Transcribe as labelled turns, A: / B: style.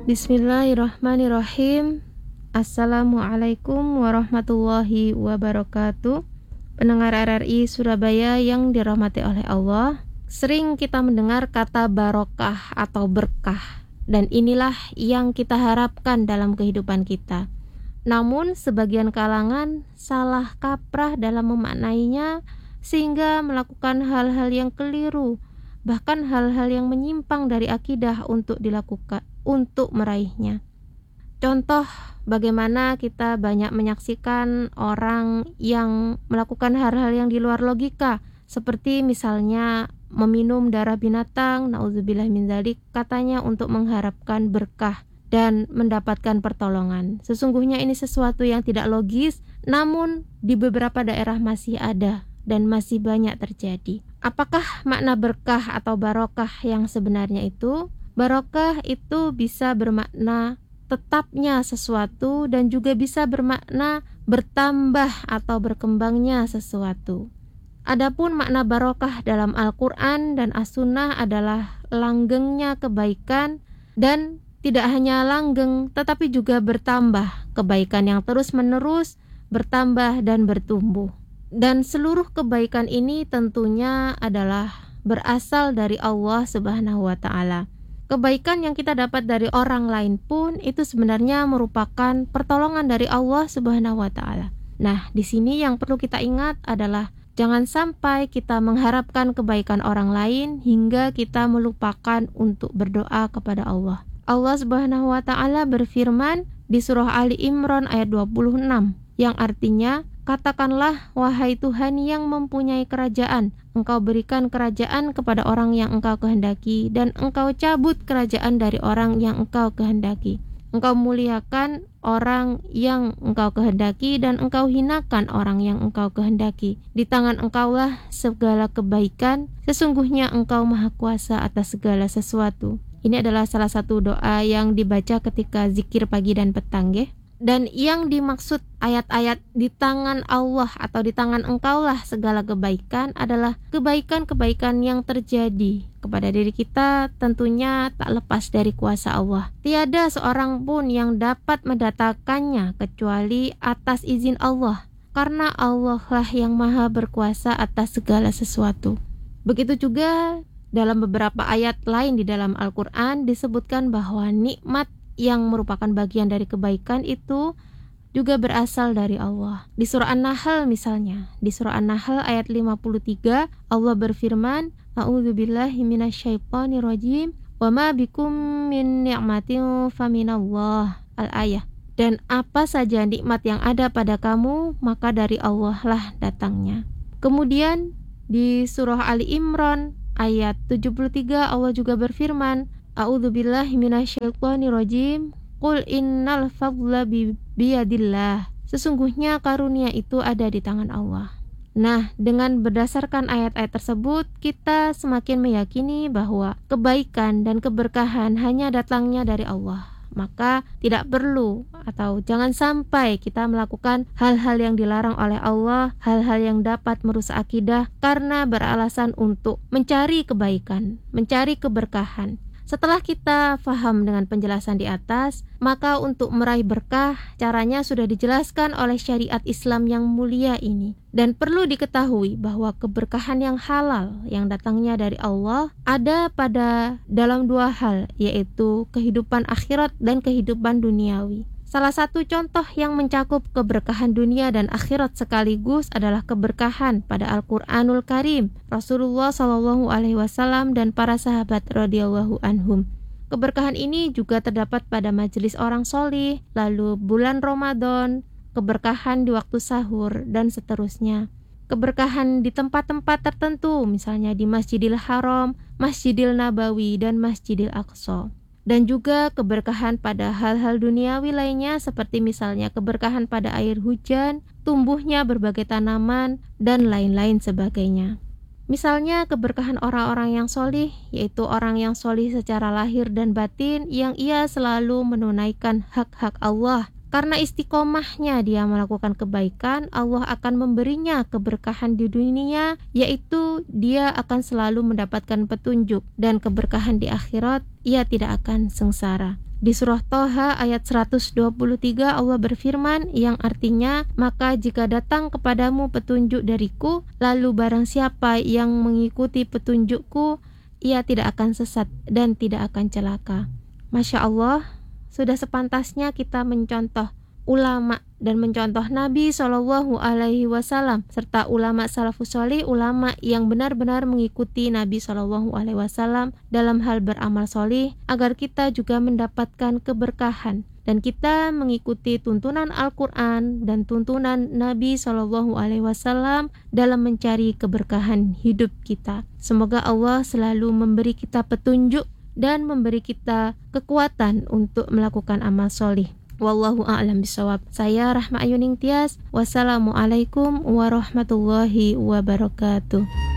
A: Bismillahirrahmanirrahim. Assalamualaikum warahmatullahi wabarakatuh. Pendengar RRI Surabaya yang dirahmati oleh Allah, sering kita mendengar kata barokah atau berkah, dan inilah yang kita harapkan dalam kehidupan kita. Namun sebagian kalangan salah kaprah dalam memaknainya sehingga melakukan hal-hal yang keliru, bahkan hal-hal yang menyimpang dari akidah untuk dilakukan untuk meraihnya. Contoh bagaimana kita banyak menyaksikan orang yang melakukan hal-hal yang di luar logika, seperti misalnya meminum darah binatang, naudzubillah min dzalik, katanya untuk mengharapkan berkah dan mendapatkan pertolongan. Sesungguhnya ini sesuatu yang tidak logis, namun di beberapa daerah masih ada dan masih banyak terjadi. Apakah makna berkah atau barokah yang sebenarnya itu? Barokah itu bisa bermakna tetapnya sesuatu dan juga bisa bermakna bertambah atau berkembangnya sesuatu. Adapun makna barokah dalam Al-Quran dan As-Sunnah adalah langgengnya kebaikan, dan tidak hanya langgeng tetapi juga bertambah, kebaikan yang terus-menerus bertambah dan bertumbuh. Dan seluruh kebaikan ini tentunya adalah berasal dari Allah Subhanahu wa Ta'ala. Kebaikan yang kita dapat dari orang lain pun itu sebenarnya merupakan pertolongan dari Allah Subhanahu wa Ta'ala. Nah, di sini yang perlu kita ingat adalah jangan sampai kita mengharapkan kebaikan orang lain hingga kita melupakan untuk berdoa kepada Allah. Allah Subhanahu wa Ta'ala berfirman di surah Ali Imran ayat 26 yang artinya, katakanlah wahai Tuhan yang mempunyai kerajaan, Engkau berikan kerajaan kepada orang yang Engkau kehendaki, dan Engkau cabut kerajaan dari orang yang Engkau kehendaki. Engkau muliakan orang yang Engkau kehendaki, dan Engkau hinakan orang yang Engkau kehendaki. Di tangan Engkaulah segala kebaikan, sesungguhnya Engkau maha kuasa atas segala sesuatu. Ini adalah salah satu doa yang dibaca ketika zikir pagi dan petang, ya. Dan yang dimaksud ayat-ayat di tangan Allah atau di tangan Engkaulah segala kebaikan adalah kebaikan-kebaikan yang terjadi kepada diri kita, tentunya tak lepas dari kuasa Allah. Tiada seorang pun yang dapat mendatangkannya kecuali atas izin Allah, karena Allah lah yang maha berkuasa atas segala sesuatu. Begitu juga dalam beberapa ayat lain di dalam Al-Quran disebutkan bahwa nikmat yang merupakan bagian dari kebaikan itu juga berasal dari Allah. Di surah An-Nahl misalnya, di surah An-Nahl ayat 53 Allah berfirman, A'udzubillahi minasyaitonirrajim, wa ma bikum min ni'matin faminallah. Al-ayah. Dan apa saja nikmat yang ada pada kamu, maka dari Allah lah datangnya. Kemudian di surah Ali Imran ayat 73 Allah juga berfirman, A'udzubillahi minasyaitonirrajim. Qul innal fadla biyadillah. Sesungguhnya karunia itu ada di tangan Allah. Nah, dengan berdasarkan ayat-ayat tersebut, kita semakin meyakini bahwa kebaikan dan keberkahan hanya datangnya dari Allah. Maka tidak perlu atau jangan sampai kita melakukan hal-hal yang dilarang oleh Allah, hal-hal yang dapat merusak akidah karena beralasan untuk mencari kebaikan, mencari keberkahan. Setelah kita faham dengan penjelasan di atas, maka untuk meraih berkah, caranya sudah dijelaskan oleh syariat Islam yang mulia ini. Dan perlu diketahui bahwa keberkahan yang halal yang datangnya dari Allah ada pada dalam dua hal, yaitu kehidupan akhirat dan kehidupan duniawi. Salah satu contoh yang mencakup keberkahan dunia dan akhirat sekaligus adalah keberkahan pada Al-Quranul Karim, Rasulullah SAW dan para sahabat radhiyallahu anhum. Keberkahan ini juga terdapat pada majelis orang solih, lalu bulan Ramadan, keberkahan di waktu sahur, dan seterusnya. Keberkahan di tempat-tempat tertentu, misalnya di Masjidil Haram, Masjidil Nabawi, dan Masjidil Aqsa. Dan juga keberkahan pada hal-hal duniawi lainnya seperti misalnya keberkahan pada air hujan, tumbuhnya berbagai tanaman, dan lain-lain sebagainya. Misalnya keberkahan orang-orang yang solih, yaitu orang yang solih secara lahir dan batin yang ia selalu menunaikan hak-hak Allah. Karena istiqomahnya dia melakukan kebaikan, Allah akan memberinya keberkahan di dunia, yaitu dia akan selalu mendapatkan petunjuk, dan keberkahan di akhirat ia tidak akan sengsara. Di surah Toha ayat 123 Allah berfirman yang artinya, maka jika datang kepadamu petunjuk dariku, lalu barang siapa yang mengikuti petunjukku, ia tidak akan sesat dan tidak akan celaka. Masya Allah, sudah sepantasnya kita mencontoh ulama dan mencontoh Nabi SAW serta ulama salafus sholih, ulama yang benar-benar mengikuti Nabi SAW dalam hal beramal sholih, agar kita juga mendapatkan keberkahan dan kita mengikuti tuntunan Al-Quran dan tuntunan Nabi SAW dalam mencari keberkahan hidup kita. Semoga Allah selalu memberi kita petunjuk dan memberi kita kekuatan untuk melakukan amal sholih. Wallahu a'lam bishawab. Saya Rahma Ayuning Tias. Wassalamualaikum warahmatullahi wabarakatuh.